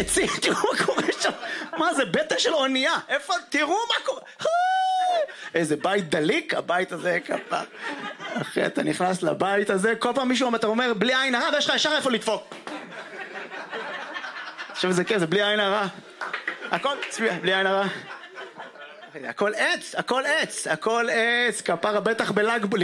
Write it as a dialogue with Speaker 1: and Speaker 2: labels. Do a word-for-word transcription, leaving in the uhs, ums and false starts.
Speaker 1: עצים, תראו מה קורה שם. מה זה, בטן של אונייה. איפה, תראו מה קורה. איזה בית דליק, הבית הזה כפה. אחי, אתה נכנס לבית הזה, כל פעם מישהו אתה אומר, בלי עין הרע, ויש לך ישר איפה לדפוק. עכשיו זה כן, זה בלי עין הרע. הכל, צביע, בלי עין הרע. הכל עץ, הכל עץ, הכל עץ, כפרה בטח בלג,